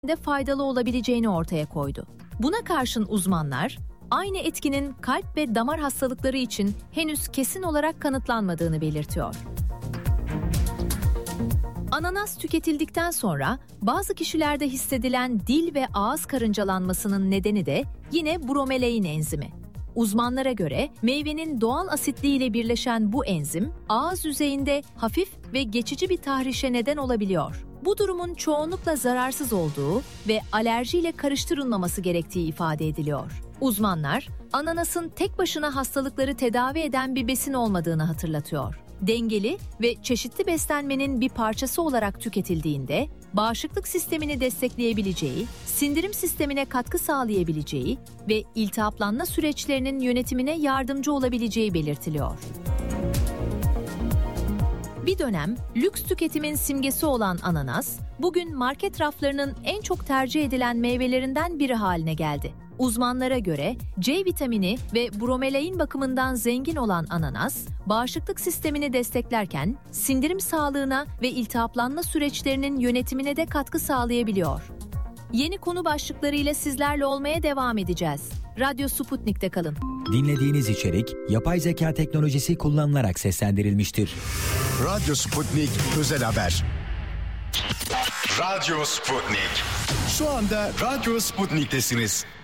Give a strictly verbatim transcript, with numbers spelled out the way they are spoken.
de faydalı olabileceğini ortaya koydu. Buna karşın uzmanlar, aynı etkinin kalp ve damar hastalıkları için henüz kesin olarak kanıtlanmadığını belirtiyor. Ananas tüketildikten sonra bazı kişilerde hissedilen dil ve ağız karıncalanmasının nedeni de yine bromelain enzimi. Uzmanlara göre meyvenin doğal asitliğiyle birleşen bu enzim, ağız yüzeyinde hafif ve geçici bir tahrişe neden olabiliyor. Bu durumun çoğunlukla zararsız olduğu ve alerjiyle karıştırılmaması gerektiği ifade ediliyor. Uzmanlar, ananasın tek başına hastalıkları tedavi eden bir besin olmadığını hatırlatıyor. Dengeli ve çeşitli beslenmenin bir parçası olarak tüketildiğinde, bağışıklık sistemini destekleyebileceği, sindirim sistemine katkı sağlayabileceği ve iltihaplanma süreçlerinin yönetimine yardımcı olabileceği belirtiliyor. Bir dönem lüks tüketimin simgesi olan ananas, bugün market raflarının en çok tercih edilen meyvelerinden biri haline geldi. Uzmanlara göre C vitamini ve bromelain bakımından zengin olan ananas, bağışıklık sistemini desteklerken sindirim sağlığına ve iltihaplanma süreçlerinin yönetimine de katkı sağlayabiliyor. Yeni konu başlıklarıyla sizlerle olmaya devam edeceğiz. Radyo Sputnik'te kalın. Dinlediğiniz içerik yapay zeka teknolojisi kullanılarak seslendirilmiştir. Radyo Sputnik Özel Haber. Radyo Sputnik. Şu anda Radyo Sputnik'tesiniz.